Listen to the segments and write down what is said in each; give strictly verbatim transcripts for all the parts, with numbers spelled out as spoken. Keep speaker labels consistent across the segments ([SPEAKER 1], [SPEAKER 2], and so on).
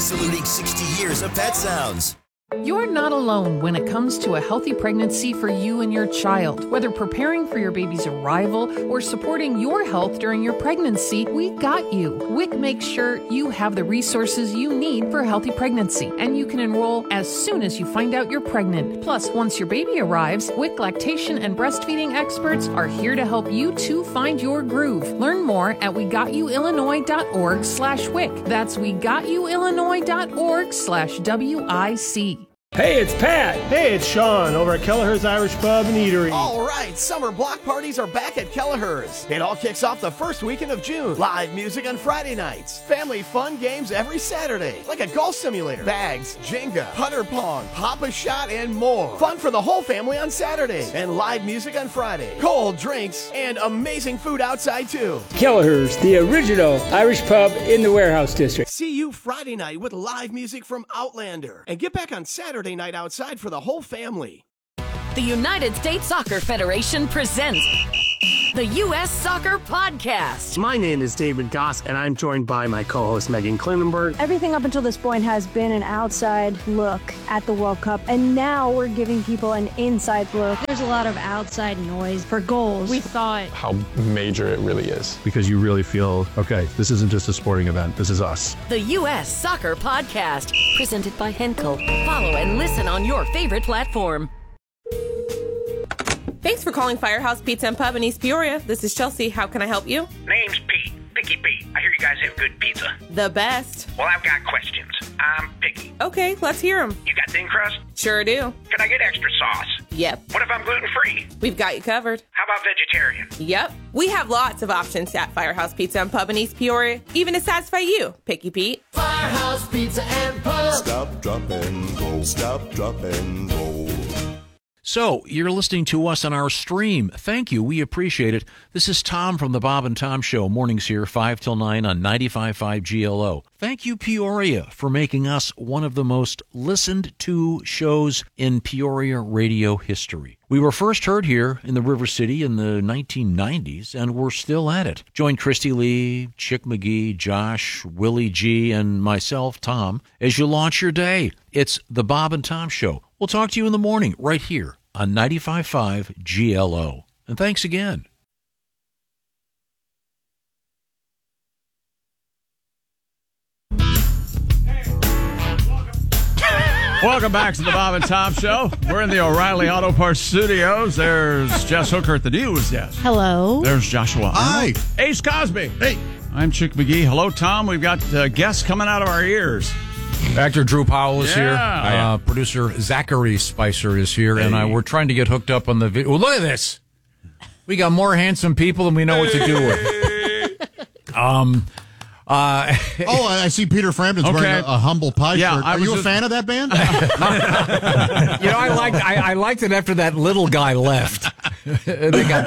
[SPEAKER 1] saluting sixty years of Pet Sounds.
[SPEAKER 2] You're not alone when it comes to a healthy pregnancy for you and your child. Whether preparing for your baby's arrival or supporting your health during your pregnancy, we got you. W I C makes sure you have the resources you need for a healthy pregnancy, and you can enroll as soon as you find out you're pregnant. Plus, once your baby arrives, W I C lactation and breastfeeding experts are here to help you to find your groove. Learn more at we got you illinois dot org slash W I C. That's we got you illinois dot org slash W I C.
[SPEAKER 3] Hey, it's Pat.
[SPEAKER 4] Hey, it's Sean over at Kelleher's Irish Pub and Eatery.
[SPEAKER 5] All right, summer block parties are back at Kelleher's. It all kicks off the first weekend of June. Live music on Friday nights. Family fun games every Saturday, like a golf simulator, bags, Jenga, putter pong, Pop-A-Shot, and more. Fun for the whole family on Saturday, and live music on Friday. Cold drinks and amazing food outside, too.
[SPEAKER 3] Kelleher's, the original Irish pub in the Warehouse District.
[SPEAKER 5] See you Friday night with live music from Outlander. And get back on Saturday night outside for the whole family.
[SPEAKER 6] The United States Soccer Federation presents the U S Soccer Podcast.
[SPEAKER 7] My name is David Goss, and I'm joined by my co-host Megan Klinenberg.
[SPEAKER 8] Everything up until this point has been an outside look at the World Cup, and now we're giving people an inside look.
[SPEAKER 9] There's a lot of outside noise for goals. We thought
[SPEAKER 10] how major it really is.
[SPEAKER 11] Because you really feel, okay, this isn't just a sporting event, this is us.
[SPEAKER 6] The U S Soccer Podcast, presented by Henkel. Follow and listen on your favorite platform.
[SPEAKER 12] Thanks for calling Firehouse Pizza and Pub in East Peoria. This is Chelsea. How can I help you?
[SPEAKER 13] Name's Pete. Picky Pete. I hear you guys have good pizza.
[SPEAKER 12] The best.
[SPEAKER 13] Well, I've got questions. I'm picky.
[SPEAKER 12] Okay, let's hear them.
[SPEAKER 13] You got thin crust?
[SPEAKER 12] Sure do.
[SPEAKER 13] Can I get extra sauce?
[SPEAKER 12] Yep.
[SPEAKER 13] What if I'm gluten-free?
[SPEAKER 12] We've got you covered.
[SPEAKER 13] How about vegetarian?
[SPEAKER 12] Yep. We have lots of options at Firehouse Pizza and Pub in East Peoria, even to satisfy you, Picky Pete.
[SPEAKER 14] Firehouse Pizza and Pub. Stop, drop, and roll. Stop, drop, and roll.
[SPEAKER 15] So, you're listening to us on our stream. Thank you. We appreciate it. This is Tom from the Bob and Tom Show. Mornings here, five till nine on ninety-five point five G L O. Thank you, Peoria, for making us one of the most listened to shows in Peoria radio history. We were first heard here in the River City in the nineteen nineties, and we're still at it. Join Christy Lee, Chick McGee, Josh, Willie G, and myself, Tom, as you launch your day. It's the Bob and Tom Show. We'll talk to you in the morning right here on ninety-five point five G L O. And thanks again.
[SPEAKER 16] Welcome back to the Bob and Tom Show. We're in the O'Reilly Auto Parts Studios. There's Jess Hooker at the news desk.
[SPEAKER 9] Hello.
[SPEAKER 16] There's Joshua.
[SPEAKER 17] Hi.
[SPEAKER 16] Ace Cosby.
[SPEAKER 17] Hey.
[SPEAKER 16] I'm Chick McGee. Hello, Tom. We've got uh, guests coming out of our ears.
[SPEAKER 18] Actor Drew Powell is
[SPEAKER 16] yeah.
[SPEAKER 18] here. Uh, producer Zachary Spicer is here, hey. and I, we're trying to get hooked up on the video. Well, look at this. We got more handsome people than we know what to do with. um. Uh,
[SPEAKER 17] oh, I see Peter Frampton's
[SPEAKER 16] okay.
[SPEAKER 17] wearing a, a humble pie
[SPEAKER 16] yeah,
[SPEAKER 17] shirt. Are you
[SPEAKER 16] just...
[SPEAKER 17] a fan of that band?
[SPEAKER 18] you know, I liked I, I liked it after that little guy left. They got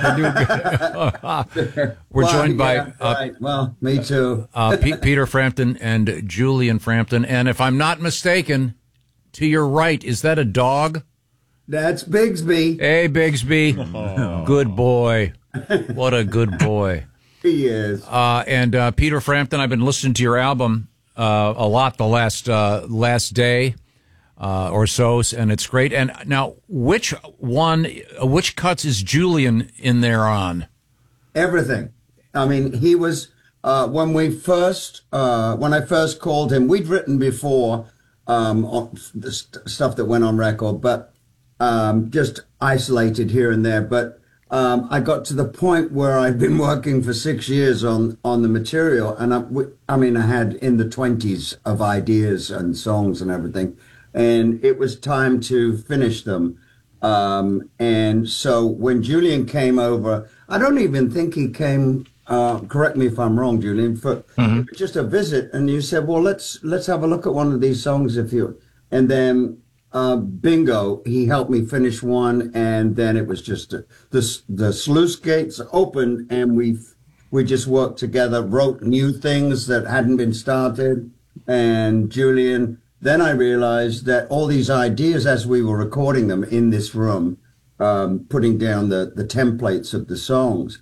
[SPEAKER 18] the new. We're well, joined by
[SPEAKER 19] yeah, uh, right. Well, me too.
[SPEAKER 18] uh, P- Peter Frampton and Julian Frampton, and if I'm not mistaken, to your right is that a dog?
[SPEAKER 19] That's Bigsby.
[SPEAKER 18] Hey, Bigsby, oh. Good boy. What a good boy.
[SPEAKER 19] He is.
[SPEAKER 18] Uh, and uh, Peter Frampton, I've been listening to your album uh, a lot the last uh, last day uh, or so, and it's great. And now, which one, which cuts is Julian in there on?
[SPEAKER 19] Everything. I mean, he was uh, when we first uh, when I first called him. We'd written before um, on the st- stuff that went on record, but um, just isolated here and there. But Um, I got to the point where I'd been working for six years on, on the material. And I, I mean, I had in the twenties of ideas and songs and everything. And it was time to finish them. Um, and so when Julian came over, I don't even think he came, uh, correct me if I'm wrong, Julian, for mm-hmm. just a visit. And you said, well, let's, let's have a look at one of these songs if you, and then Uh, bingo, he helped me finish one, and then it was just uh, the the sluice gates opened, and we we just worked together, wrote new things that hadn't been started. And Julian, then I realized that all these ideas, as we were recording them in this room, um, putting down the the templates of the songs,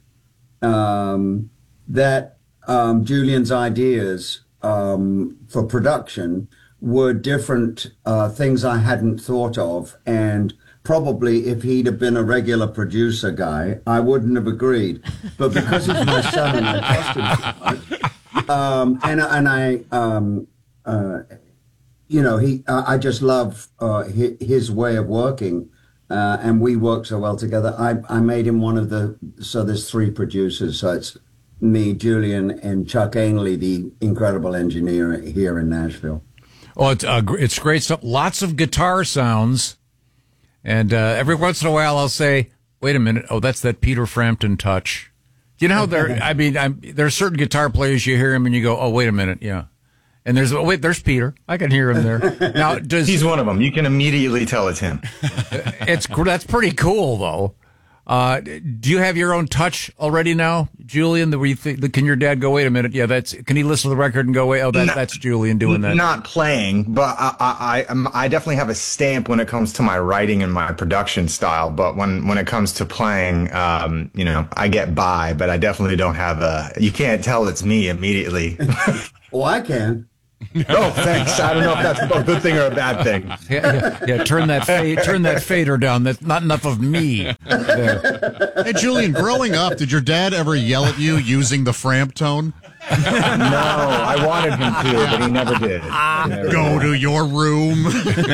[SPEAKER 19] um, that um, Julian's ideas um, for production were different uh, things I hadn't thought of. And probably if he'd have been a regular producer guy, I wouldn't have agreed. But because he's my son and I trust him so much, um, and, and I, um, uh, you know, he, uh, I just love uh, his, his way of working. Uh, and we work so well together. I, I made him one of the, so there's three producers. So it's me, Julian, and Chuck Ainley, the incredible engineer here in Nashville.
[SPEAKER 18] Oh, it's, uh, it's great stuff. Lots of guitar sounds. And uh, every once in a while I'll say, wait a minute, oh, that's that Peter Frampton touch. You know, there, I mean, I'm, there are certain guitar players, you hear him and you go, oh, wait a minute, yeah. And there's, oh, wait, there's Peter. I can hear him there. Now, does
[SPEAKER 20] He's one of them. You can immediately tell it's him.
[SPEAKER 18] It's That's pretty cool, though. Uh, do you have your own touch already now, Julian? Where you think, can your dad go, wait a minute, yeah, that's, can he listen to the record and go, wait, oh, that, not, that's Julian doing that?
[SPEAKER 20] Not playing, but I, I, I, I definitely have a stamp when it comes to my writing and my production style. But when, when it comes to playing, um, you know, I get by, but I definitely don't have a, you can't tell it's me immediately.
[SPEAKER 19] Oh, I can.
[SPEAKER 20] Oh, thanks. I don't know if that's a good thing or a bad thing.
[SPEAKER 18] Yeah, yeah, yeah turn that fa- turn that fader down. That's not enough of me. There.
[SPEAKER 17] Hey, Julian, growing up, did your dad ever yell at you using the Framp tone?
[SPEAKER 20] No, I wanted him to, but he never did. Never
[SPEAKER 17] Go did. to your room.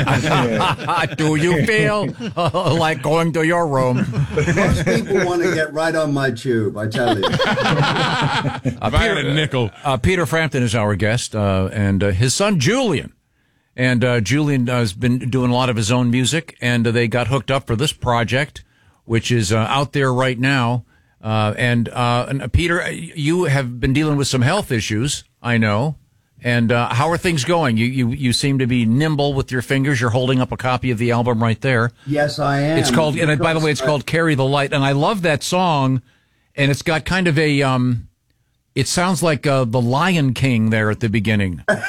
[SPEAKER 18] Do you feel uh, like going to your room?
[SPEAKER 19] Most people want to get right on my tube, I tell you.
[SPEAKER 18] uh, Peter, a nickel. Uh, Peter Frampton is our guest, uh, and uh, his son Julian. And uh, Julian uh, has been doing a lot of his own music, and uh, they got hooked up for this project, which is uh, out there right now. Uh, and, uh, and uh, Peter, you have been dealing with some health issues, I know. And, uh, how are things going? You, you, you seem to be nimble with your fingers. You're holding up a copy of the album right there.
[SPEAKER 19] Yes, I am.
[SPEAKER 18] It's called, and by the way, it's called Carry the Light. And I love that song. And it's got kind of a, um, it sounds like, uh, the Lion King there at the beginning. Do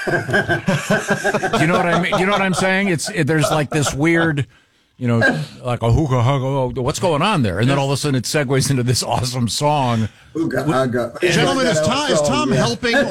[SPEAKER 18] you know what I mean? Do you know what I'm saying? It's, it, there's like this weird, you know, like a hookah, hookah, what's going on there? And then all of a sudden it segues into this awesome song.
[SPEAKER 19] Hookah, hookah.
[SPEAKER 17] Gentlemen, is Tom, is Tom helping or not?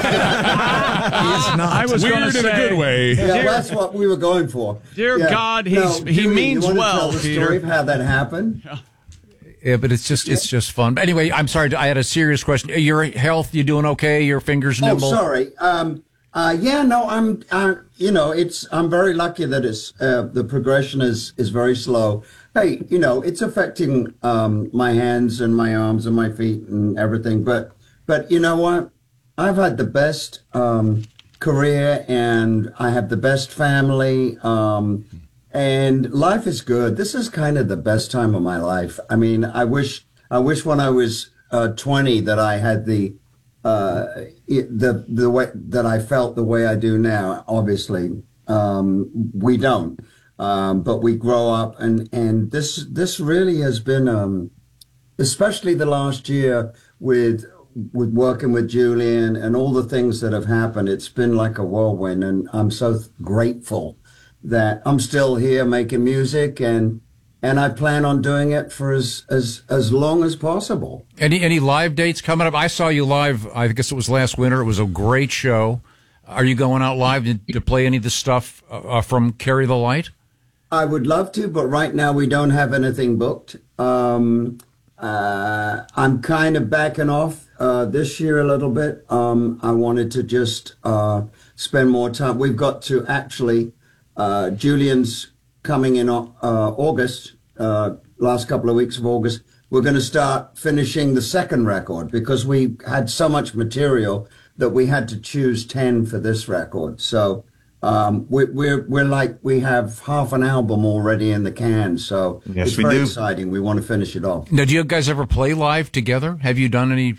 [SPEAKER 16] He's not. I was
[SPEAKER 17] Weird
[SPEAKER 16] say,
[SPEAKER 17] in a good way.
[SPEAKER 19] Yeah,
[SPEAKER 16] dear,
[SPEAKER 19] that's what we were going for.
[SPEAKER 16] Dear
[SPEAKER 19] yeah.
[SPEAKER 16] God, he's,
[SPEAKER 19] no,
[SPEAKER 16] he
[SPEAKER 19] Julie,
[SPEAKER 16] means
[SPEAKER 19] you
[SPEAKER 16] well,
[SPEAKER 19] tell the
[SPEAKER 16] Peter.
[SPEAKER 19] Story of how that happened?
[SPEAKER 16] Yeah.
[SPEAKER 18] Yeah, but it's just it's just fun. But anyway, I'm sorry. I had a serious question. Your health, you doing okay? Your fingers nimble?
[SPEAKER 19] Oh, sorry. Um, uh, yeah, no, I'm. Uh, you know, it's. I'm very lucky that it's uh, the progression is is very slow. Hey, you know, it's affecting um, my hands and my arms and my feet and everything. But but you know what? I've had the best um, career and I have the best family. Um, And life is good. This is kind of the best time of my life. I mean, I wish, I wish when I was uh, twenty that I had the, uh, the the way that I felt the way I do now. Obviously, um, we don't, um, but we grow up, and and this this really has been, um, especially the last year with with working with Julian and all the things that have happened. It's been like a whirlwind, and I'm so grateful that I'm still here making music, and and I plan on doing it for as as as long as possible.
[SPEAKER 18] Any any live dates coming up? I saw you live. I guess it was last winter. It was a great show. Are you going out live to, to play any of the stuff uh, from Carry the Light?
[SPEAKER 19] I would love to, but right now we don't have anything booked. Um, uh, I'm kind of backing off uh, this year a little bit. Um, I wanted to just uh, spend more time. We've got to actually. Uh, Julian's coming in uh, August, uh, last couple of weeks of August. We're going to start finishing the second record because we had so much material that we had to choose ten for this record. So um, we, we're we're like we have half an album already in the can. So
[SPEAKER 20] yes,
[SPEAKER 19] it's
[SPEAKER 20] we
[SPEAKER 19] very
[SPEAKER 20] do.
[SPEAKER 19] exciting. We want to finish it off.
[SPEAKER 18] Now, do you guys ever play live together? Have you done any?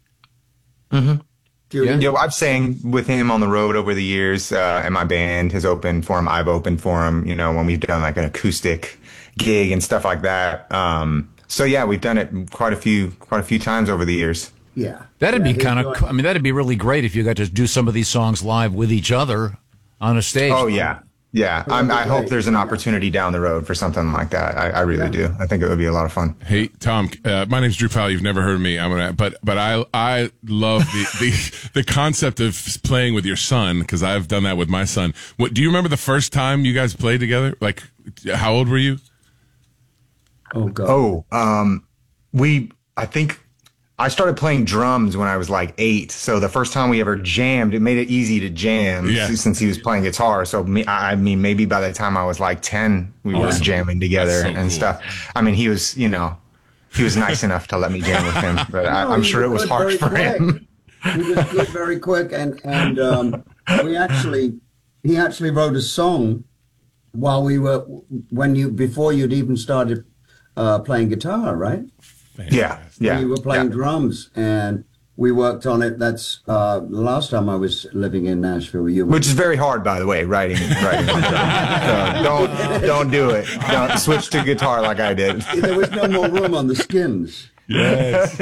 [SPEAKER 20] Mm-hmm.
[SPEAKER 19] Yeah.
[SPEAKER 20] You know, I've sang with him on the road over the years, uh, and my band has opened for him. I've opened for him, you know, when we've done like an acoustic gig and stuff like that. Um, so yeah, we've done it quite a few, quite a few times over the years.
[SPEAKER 19] Yeah.
[SPEAKER 18] That'd
[SPEAKER 19] yeah,
[SPEAKER 18] be kind of, I mean, that'd be really great if you got to do some of these songs live with each other on a stage.
[SPEAKER 20] Oh yeah. Yeah, I'm, I hope there's an opportunity down the road for something like that. I, I really yeah. do. I think it would be a lot of fun.
[SPEAKER 21] Hey, Tom, uh, my name's Drew Powell. You've never heard of me. I'm gonna, but but I I love the the, the concept of playing with your son, because I've done that with my son. What do you remember the first time you guys played together? Like, how old were you?
[SPEAKER 19] Oh God.
[SPEAKER 20] Oh, um, we. I think. I started playing drums when I was like eight. So the first time we ever jammed, it made it easy to jam yeah. since he was playing guitar. So me, I mean, maybe by the time I was like ten, we awesome. were jamming together so and cool. stuff. I mean, he was, you know, he was nice enough to let me jam with him, but no, I, I'm sure it was hard for quick. him.
[SPEAKER 19] He was good very quick. And, and um, we actually, he actually wrote a song while we were, when you, before you'd even started uh, playing guitar, right?
[SPEAKER 20] Yeah, yeah.
[SPEAKER 19] We were playing
[SPEAKER 20] yeah.
[SPEAKER 19] drums, and we worked on it. That's uh, the last time I was living in Nashville. You
[SPEAKER 20] Which is very hard, by the way, writing. writing on drums. So don't don't do it. Don't switch to guitar like I did.
[SPEAKER 19] There was no more room on the skins.
[SPEAKER 21] Yes.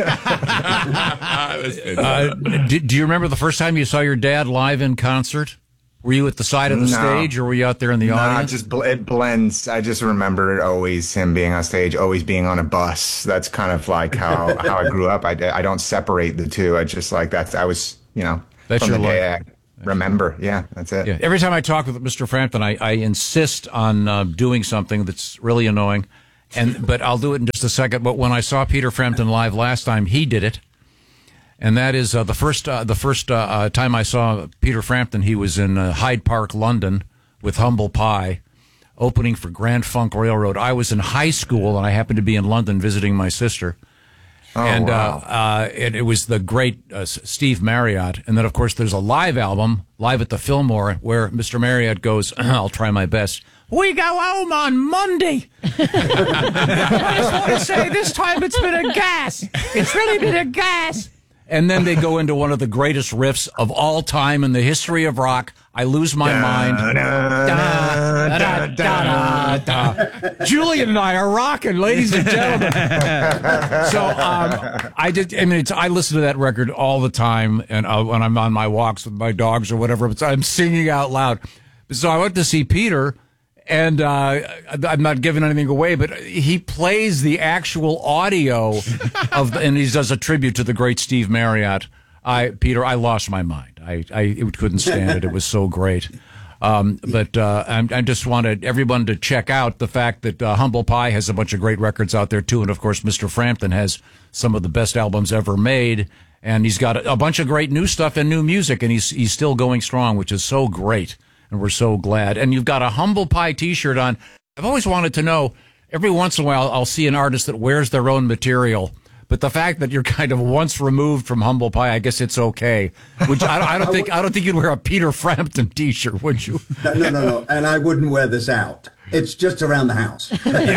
[SPEAKER 18] uh, do, do you remember the first time you saw your dad live in concert? Were you at the side of the no. stage, or were you out there in the
[SPEAKER 20] no,
[SPEAKER 18] audience?
[SPEAKER 20] It just bl- it blends. I just remember always him being on stage, always being on a bus. That's kind of like how, how I grew up. I, I don't separate the two. I just like that's I was you know
[SPEAKER 18] that's
[SPEAKER 20] from
[SPEAKER 18] your
[SPEAKER 20] the day
[SPEAKER 18] life.
[SPEAKER 20] I remember. Yeah, that's it.
[SPEAKER 18] Yeah. Every time I talk with Mister Frampton, I, I insist on uh, doing something that's really annoying, and but I'll do it in just a second. But when I saw Peter Frampton live last time, he did it. And that is uh, the first uh, the first uh, uh, time I saw Peter Frampton. He was in uh, Hyde Park, London, with Humble Pie, opening for Grand Funk Railroad. I was in high school, and I happened to be in London visiting my sister.
[SPEAKER 20] Oh,
[SPEAKER 18] and
[SPEAKER 20] wow.
[SPEAKER 18] uh, uh, it, it was the great uh, Steve Marriott. And then, of course, there's a live album, live at the Fillmore, where Mister Marriott goes, I'll try my best. We go home on Monday. I just want to say this time it's been a gas. It's really been a gas. And then they go into one of the greatest riffs of all time in the history of rock. I lose my da, mind. Da, da, da, da, da, da. Julian and I are rocking, ladies and gentlemen. So um, I did. I mean, it's, I listen to that record all the time, and uh, when I'm on my walks with my dogs or whatever, I'm singing out loud. So I went to see Peter. And uh, I'm not giving anything away, but he plays the actual audio of, the, and he does a tribute to the great Steve Marriott. I, Peter, I lost my mind. I, I couldn't stand it. It was so great. Um, but uh, I, I just wanted everyone to check out the fact that uh, Humble Pie has a bunch of great records out there too, and of course, Mister Frampton has some of the best albums ever made, and he's got a, a bunch of great new stuff and new music, and he's he's still going strong, which is so great. And we're so glad. And you've got a Humble Pie T-shirt on. I've always wanted to know, every once in a while, I'll see an artist that wears their own material. But the fact that you're kind of once removed from Humble Pie, I guess it's okay. Would you, I, don't, I don't think I don't think you'd wear a Peter Frampton T-shirt, would you?
[SPEAKER 19] No, no, no, no. And I wouldn't wear this out. It's just around the house.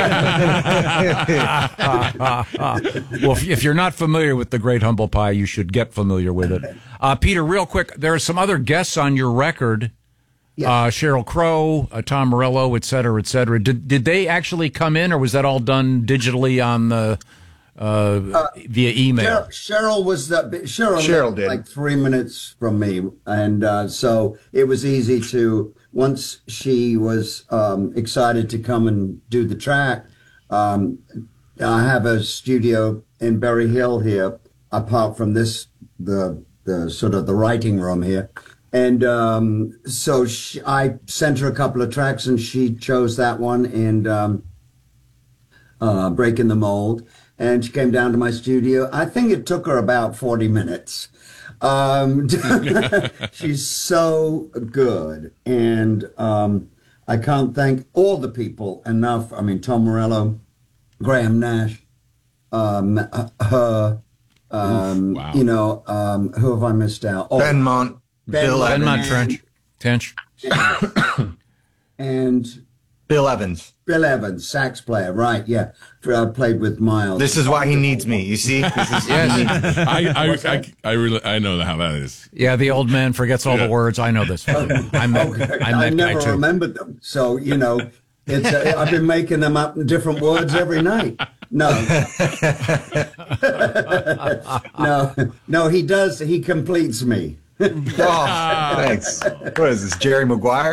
[SPEAKER 18] Well, if, if you're not familiar with the great Humble Pie, you should get familiar with it. Uh, Peter, real quick, there are some other guests on your record.
[SPEAKER 19] Yes.
[SPEAKER 18] Uh, Sheryl Crow, uh, Tom Morello, et cetera, et cetera. Did did they actually come in, or was that all done digitally on the uh, uh, via email?
[SPEAKER 19] Cheryl was the Cheryl,
[SPEAKER 20] Cheryl did
[SPEAKER 19] like three minutes from me, and uh, so it was easy to once she was um, excited to come and do the track. Um, I have a studio in Berry Hill here, apart from this, the the sort of the writing room here. And um, so she, I sent her a couple of tracks, and she chose that one, and um, uh, Breaking the Mold. And she came down to my studio. I think it took her about forty minutes. Um, she's so good. And um, I can't thank all the people enough. I mean, Tom Morello, Graham Nash, um, her, um,
[SPEAKER 21] Oof, wow.
[SPEAKER 19] you know, um, who have I missed out? Oh,
[SPEAKER 20] Ben Mont.
[SPEAKER 19] Ben
[SPEAKER 20] Bill
[SPEAKER 18] Benmont
[SPEAKER 20] Evans.
[SPEAKER 18] Trench. Trench.
[SPEAKER 19] And
[SPEAKER 20] Bill Evans.
[SPEAKER 19] Bill Evans, sax player, right? Yeah, I played with Miles.
[SPEAKER 20] This is why he needs me. You see, this is
[SPEAKER 18] Yes.
[SPEAKER 21] I, I, I, I really, I know how that is.
[SPEAKER 18] Yeah, the old man forgets all
[SPEAKER 21] Yeah.
[SPEAKER 18] the words. I know this. I'm that, I'm that
[SPEAKER 19] I never
[SPEAKER 18] guy too.
[SPEAKER 19] remembered them. So, you know, it's uh, I've been making them up in different words every night. No. no, no, he does. He completes me.
[SPEAKER 20] Oh, thanks. What is this, Jerry Maguire?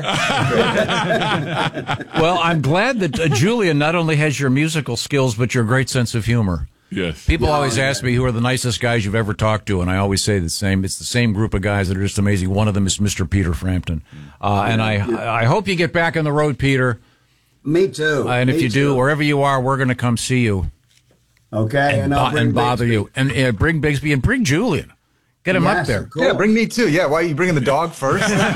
[SPEAKER 18] Well, I'm glad that uh, Julian not only has your musical skills, but your great sense of humor.
[SPEAKER 21] Yes.
[SPEAKER 18] People
[SPEAKER 20] Yeah,
[SPEAKER 18] always
[SPEAKER 20] yeah.
[SPEAKER 18] ask me who are the nicest guys you've ever talked to, and I always say the same. It's the same group of guys that are just amazing. One of them is Mister Peter Frampton. Uh, and I I hope you get back on the road, Peter.
[SPEAKER 19] Me too.
[SPEAKER 18] Uh, and if
[SPEAKER 19] Me
[SPEAKER 18] you do,
[SPEAKER 19] too.
[SPEAKER 18] wherever you are, we're going to come see you.
[SPEAKER 19] Okay,
[SPEAKER 18] and,
[SPEAKER 19] and I'll
[SPEAKER 18] bo-
[SPEAKER 19] bring
[SPEAKER 18] and bother
[SPEAKER 19] Bixby.
[SPEAKER 18] you. And uh, bring Bixby and bring Julian. Get him
[SPEAKER 19] Yes,
[SPEAKER 18] up there.
[SPEAKER 19] of course.
[SPEAKER 20] Yeah, bring me too. Yeah, why are you bringing the dog first?
[SPEAKER 19] Well,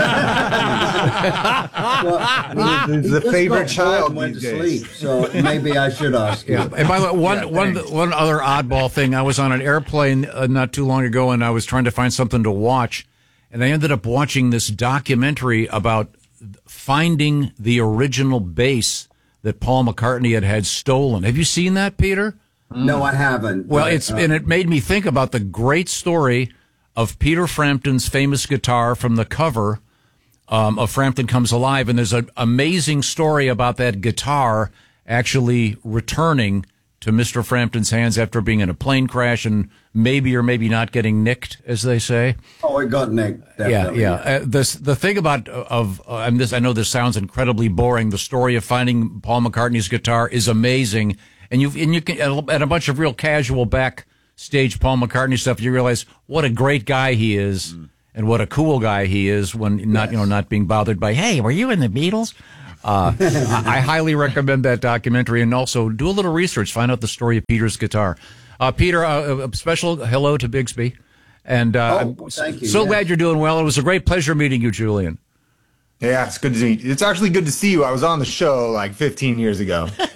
[SPEAKER 19] he- he
[SPEAKER 20] The
[SPEAKER 19] just
[SPEAKER 20] favorite
[SPEAKER 19] got
[SPEAKER 20] child
[SPEAKER 19] bored and went
[SPEAKER 20] these
[SPEAKER 19] to
[SPEAKER 20] days.
[SPEAKER 19] sleep, so maybe I should ask you.
[SPEAKER 18] Yeah. And by the way, one,
[SPEAKER 20] Yeah,
[SPEAKER 18] one,
[SPEAKER 20] thanks.
[SPEAKER 18] one other oddball thing. I was on an airplane uh, not too long ago, and I was trying to find something to watch, and I ended up watching this documentary about finding the original bass that Paul McCartney had had stolen. Have you seen that, Peter?
[SPEAKER 19] No, I haven't.
[SPEAKER 18] Well,
[SPEAKER 19] but,
[SPEAKER 18] it's
[SPEAKER 19] uh,
[SPEAKER 18] and it made me think about the great story of Peter Frampton's famous guitar from the cover um, of Frampton Comes Alive, and there's an amazing story about that guitar actually returning to Mister Frampton's hands after being in a plane crash and maybe or maybe not getting nicked, as they say.
[SPEAKER 19] Oh, it got nicked. Definitely.
[SPEAKER 18] Yeah, yeah. Uh, this the thing about uh, of uh, and this I know this sounds incredibly boring. The story of finding Paul McCartney's guitar is amazing, and you and you can at a bunch of real casual backstage Paul McCartney stuff. You realize what a great guy he is, mm. and what a cool guy he is when not yes. you know not being bothered by, hey, were you in the Beatles? Uh, I, I highly recommend that documentary, and also do a little research, find out the story of Peter's guitar. Uh, Peter, uh, a special hello to Bixby. And uh,
[SPEAKER 19] oh, thank you.
[SPEAKER 18] so
[SPEAKER 19] yeah.
[SPEAKER 18] glad you're doing well. It was a great pleasure meeting you, Julian.
[SPEAKER 20] Yeah, it's good to see you. It's actually good to see you. I was on the show like fifteen years ago. But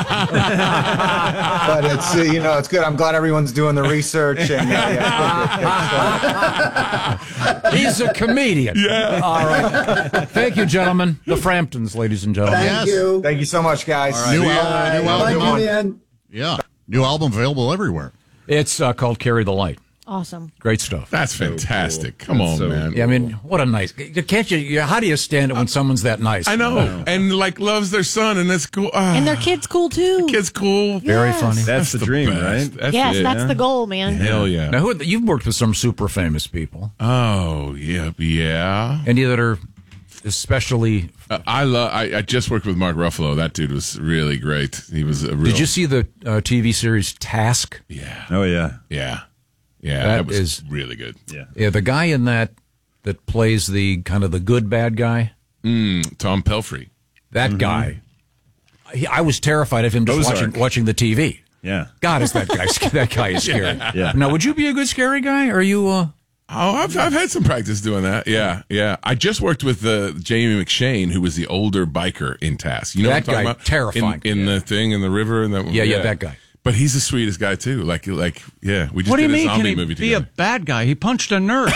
[SPEAKER 20] it's, uh, you know, it's good. I'm glad everyone's doing the research. And, uh, yeah,
[SPEAKER 18] He's a comedian.
[SPEAKER 21] Yeah.
[SPEAKER 18] All right. Thank you, gentlemen. The Framptons, ladies and gentlemen.
[SPEAKER 19] Thank
[SPEAKER 17] Yes.
[SPEAKER 19] you.
[SPEAKER 20] Thank you so much, guys.
[SPEAKER 17] All right. New album, new
[SPEAKER 19] Bye,
[SPEAKER 17] album.
[SPEAKER 19] Julian.
[SPEAKER 17] Yeah. New album available everywhere.
[SPEAKER 18] It's uh, called Carry the Light.
[SPEAKER 9] Awesome.
[SPEAKER 18] Great stuff.
[SPEAKER 21] That's fantastic. Come
[SPEAKER 17] That's
[SPEAKER 21] on,
[SPEAKER 17] so
[SPEAKER 21] man.
[SPEAKER 18] Yeah, I mean, what a nice. Can't you? How do you stand it when someone's that nice?
[SPEAKER 21] I know. And like loves their son, and that's cool. Ah,
[SPEAKER 9] And their kid's cool too.
[SPEAKER 21] kid's cool.
[SPEAKER 18] Very
[SPEAKER 9] Yes.
[SPEAKER 18] funny.
[SPEAKER 1] That's, the, dream,
[SPEAKER 21] best.
[SPEAKER 1] right?
[SPEAKER 21] That's
[SPEAKER 9] yes,
[SPEAKER 21] it.
[SPEAKER 9] that's
[SPEAKER 1] yeah.
[SPEAKER 9] the goal, man.
[SPEAKER 21] Hell yeah.
[SPEAKER 18] Now, who, you've worked with some super famous people.
[SPEAKER 21] Oh, yeah, yeah.
[SPEAKER 18] Any that are especially.
[SPEAKER 21] Uh, I love. I, I just worked with Mark Ruffalo. That dude was really great. He was a real.
[SPEAKER 18] Did you see the uh, T V series Task?
[SPEAKER 21] Yeah.
[SPEAKER 1] Oh, yeah.
[SPEAKER 21] Yeah. Yeah.
[SPEAKER 18] That
[SPEAKER 21] That, was
[SPEAKER 18] is-
[SPEAKER 21] really good.
[SPEAKER 1] Yeah.
[SPEAKER 18] Yeah, the guy in that that plays the kind of the good bad guy.
[SPEAKER 21] Mm, Tom Pelfrey.
[SPEAKER 18] That guy. He, I was terrified of him just
[SPEAKER 1] Ozark.
[SPEAKER 18] watching watching the T V.
[SPEAKER 1] Yeah.
[SPEAKER 18] God, is that guy that guy is scary.
[SPEAKER 1] Yeah.
[SPEAKER 18] Now, would you be a good scary guy? Or are you? Uh,
[SPEAKER 21] Oh, I've I've had some practice doing that. Yeah, yeah. I just worked with uh, Jamie McShane, who was the older biker in Task. You know
[SPEAKER 18] That
[SPEAKER 21] what I'm talking
[SPEAKER 18] guy,
[SPEAKER 21] about?
[SPEAKER 18] terrifying.
[SPEAKER 21] In, in the thing in the river and that.
[SPEAKER 18] Yeah, yeah, that guy.
[SPEAKER 21] But he's the sweetest guy too. Like, like, yeah. We just
[SPEAKER 16] What do you
[SPEAKER 21] did
[SPEAKER 16] mean?
[SPEAKER 21] a zombie
[SPEAKER 16] Can he
[SPEAKER 21] movie
[SPEAKER 16] be
[SPEAKER 21] together.
[SPEAKER 16] a bad guy? He punched a nerd.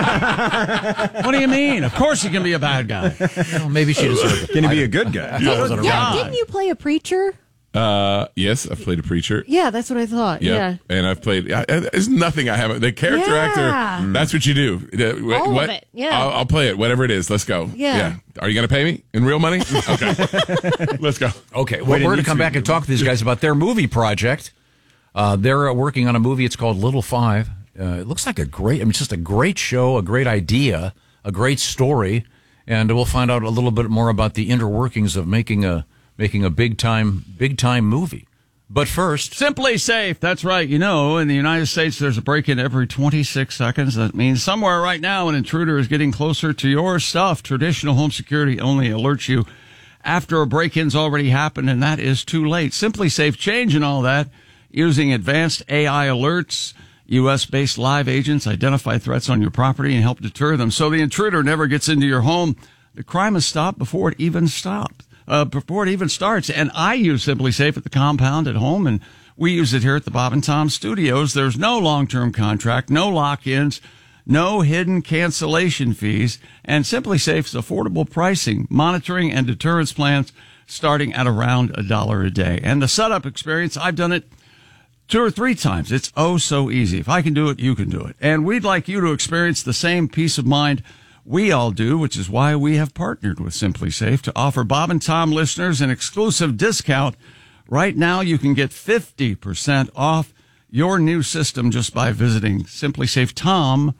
[SPEAKER 16] What do you mean? Of course he can be a bad guy.
[SPEAKER 18] well, maybe she deserved it.
[SPEAKER 1] Can he be a good guy?
[SPEAKER 16] Yeah.
[SPEAKER 9] Yeah,
[SPEAKER 16] God.
[SPEAKER 9] didn't you play a preacher?
[SPEAKER 21] Uh, yes, I've played a preacher.
[SPEAKER 9] Yeah, that's what I thought.
[SPEAKER 21] Yep.
[SPEAKER 9] Yeah.
[SPEAKER 21] And I've played. I, I- there's nothing I haven't. The character
[SPEAKER 9] Yeah.
[SPEAKER 21] actor. That's what you do. Uh, wh-
[SPEAKER 9] All of
[SPEAKER 21] what-
[SPEAKER 9] it, yeah.
[SPEAKER 21] I'll, I'll play it. Whatever it is. Let's go.
[SPEAKER 9] Yeah.
[SPEAKER 21] Are you going to pay me in real money? Okay. Let's go.
[SPEAKER 18] Okay, well,
[SPEAKER 21] Wait,
[SPEAKER 18] we're going
[SPEAKER 21] you
[SPEAKER 18] to come
[SPEAKER 21] two-
[SPEAKER 18] back and talk to these guys about their movie project. Uh, they're uh, working on a movie. It's called Little Five. Uh, it looks like a great, I mean, it's just a great show, a great idea, a great story. And we'll find out a little bit more about the inner workings of making a making a big time big time movie. But first,
[SPEAKER 16] Simply Safe. That's right. You know, in the United States, there's a break-in every twenty-six seconds. That means somewhere right now an intruder is getting closer to your stuff. Traditional home security only alerts you after a break-in's already happened, and that is too late. Simply Safe changing all that using advanced A I alerts. U S-based live agents identify threats on your property and help deter them. So the intruder never gets into your home. The crime is stopped before it even stops. Uh, before it even starts. And I use Simply Safe at the compound at home, and we use it here at the Bob and Tom Studios. There's no long-term contract, no lock-ins, no hidden cancellation fees, and Simply Safe's affordable pricing, monitoring, and deterrence plans starting at around a dollar a day. And the setup experience, I've done it two or three times. It's oh so easy. If I can do it, you can do it. And we'd like you to experience the same peace of mind we all do, which is why we have partnered with Simply Safe to offer Bob and Tom listeners an exclusive discount. Right now, you can get fifty percent off your new system just by visiting simply safe tom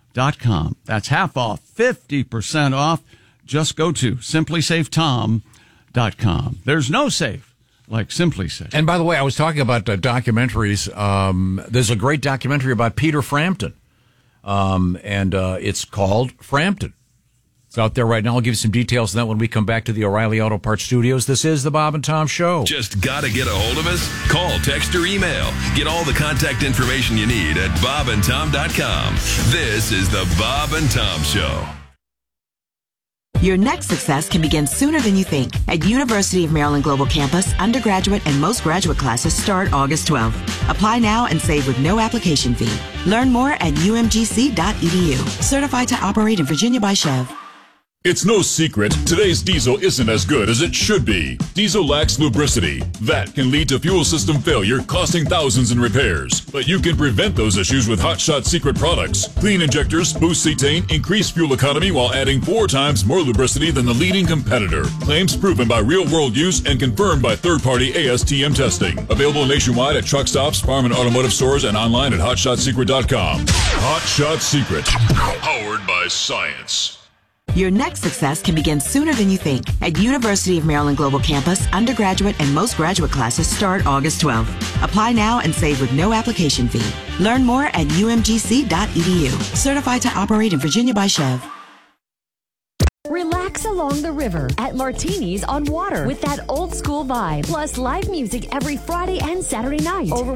[SPEAKER 16] dot com. That's half off, fifty percent off. Just go to simply safe tom dot com. There's no safe like Simply Safe.
[SPEAKER 15] And by the way, I was talking about uh, documentaries. Um, there's a great documentary about Peter Frampton, um, and uh, it's called Frampton. It's out there right now. I'll give you some details on that when we come back to the O'Reilly Auto Parts studios. This is the Bob and Tom Show.
[SPEAKER 1] Just got to get a hold of us? Call, text, or email. Get all the contact information you need at bob and tom dot com. This is the Bob and Tom Show.
[SPEAKER 22] Your next success can begin sooner than you think. At University of Maryland Global Campus, undergraduate and most graduate classes start August twelfth. Apply now and save with no application fee. Learn more at u m g c dot e d u. Certified to operate in Virginia by Chev.
[SPEAKER 23] It's no secret, today's diesel isn't as good as it should be. Diesel lacks lubricity. That can lead to fuel system failure, costing thousands in repairs. But you can prevent those issues with Hot Shot Secret products. Clean injectors, boost cetane, increase fuel economy while adding four times more lubricity than the leading competitor. Claims proven by real-world use and confirmed by third-party A S T M testing. Available nationwide at truck stops, farm and automotive stores, and online at hot shot secret dot com. Hot Shot Secret. Powered by science.
[SPEAKER 22] Your next success can begin sooner than you think. At University of Maryland Global Campus, undergraduate and most graduate classes start August twelfth. Apply now and save with no application fee. Learn more at u m g c dot e d u. Certified to operate in Virginia by Chev.
[SPEAKER 24] Relax along the river at Martini's on Water with that old school vibe. Plus live music every Friday and Saturday night. Over